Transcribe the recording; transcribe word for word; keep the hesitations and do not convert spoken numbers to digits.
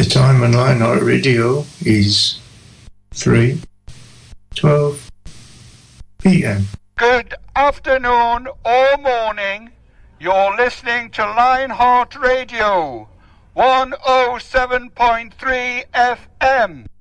The time on Lionheart Radio is three twelve p m. Good afternoon or morning. You're listening to Lionheart Radio, one oh seven point three F M.